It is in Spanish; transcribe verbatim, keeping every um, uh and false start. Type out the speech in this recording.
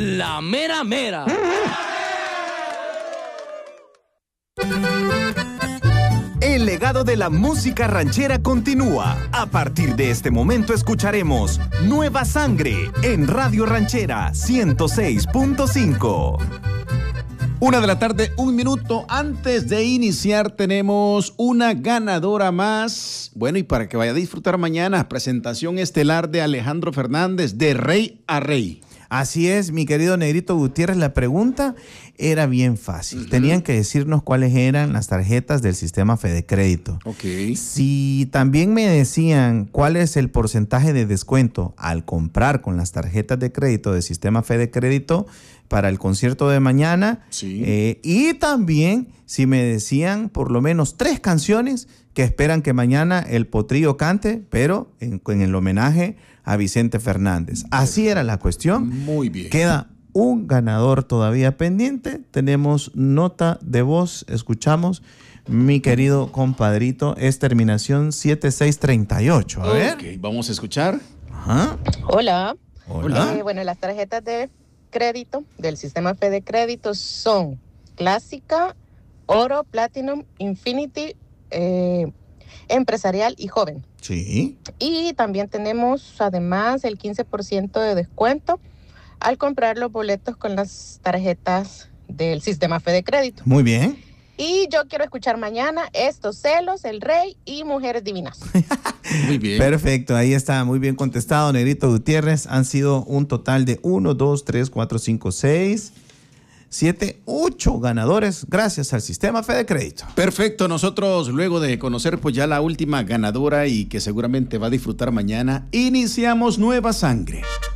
La mera mera. El legado de la música ranchera continúa. A partir de este momento escucharemos Nueva Sangre en Radio Ranchera ciento seis punto cinco. Una de la tarde, un minuto antes de iniciar, tenemos una ganadora más. Bueno, y para que vaya a disfrutar mañana, presentación estelar de Alejandro Fernández, de Rey a Rey. Así es, mi querido Negrito Gutiérrez, la pregunta era bien fácil. Uh-huh. Tenían que decirnos cuáles eran las tarjetas del sistema Fedecrédito. Ok. Si también me decían cuál es el porcentaje de descuento al comprar con las tarjetas de crédito del sistema Fedecrédito para el concierto de mañana. Sí. Eh, y también si me decían por lo menos tres canciones que esperan que mañana el Potrillo cante, pero en, en el homenaje a Vicente Fernández. Así era la cuestión. Muy bien. Queda un ganador todavía pendiente. Tenemos nota de voz. Escuchamos, mi querido compadrito. Es terminación siete seis tres ocho. A ver. Ok, vamos a escuchar. Ajá. Hola. Hola. Eh, bueno, las tarjetas de crédito del sistema Fedecrédito son Clásica, Oro, Platinum, Infinity, eh, Empresarial y Joven. Sí. Y también tenemos además el quince por ciento de descuento al comprar los boletos con las tarjetas del sistema Fedecrédito. Muy bien. Y yo quiero escuchar mañana Estos Celos, El Rey y Mujeres Divinas. Muy bien. Perfecto, ahí está, muy bien contestado, Negrito Gutiérrez. Han sido un total de uno, dos, tres, cuatro, cinco, seis, siete, ocho ganadores gracias al sistema Fedecrédito. Perfecto, nosotros luego de conocer pues ya la última ganadora y que seguramente va a disfrutar mañana, iniciamos Nueva Sangre.